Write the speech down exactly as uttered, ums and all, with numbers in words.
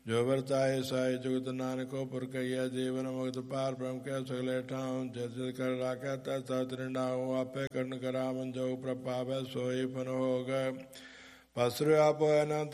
ਜੋ ਵਰਤਾਏ ਸਾਈ ਜੁਗਤ ਨਾਨਕੋ ਪੁਰ ਕਈਆ ਜੀਵਨ ਮੁਕਤ ਪਾਰ ਬ੍ਰਹਮ ਕੈ ਸਗਲੇ ਠਾਉ ਜਿਸ ਜਿਸ ਕਰ ਰਾਖੈ ਤਤ ਤਤ ਰਿੰਡਾਉ ਆਪੇ ਕਰਨ ਕਰਾਵਨ ਜੋ ਪ੍ਰਭਾਵੈ ਸੋਈ ਫਨ ਹੋਗ ਪਸਰਿ ਆਪੋ ਅਨੰਤ